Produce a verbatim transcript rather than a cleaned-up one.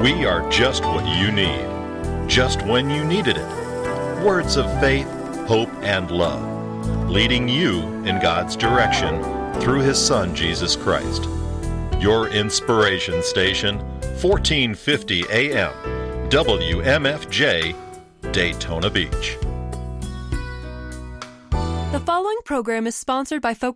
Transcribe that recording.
We are just what you need, just when you needed it. Words of faith, hope, and love, leading you in God's direction through His Son, Jesus Christ. Your inspiration station, fourteen fifty A M, W M F J, Daytona Beach. The following program is sponsored by Focus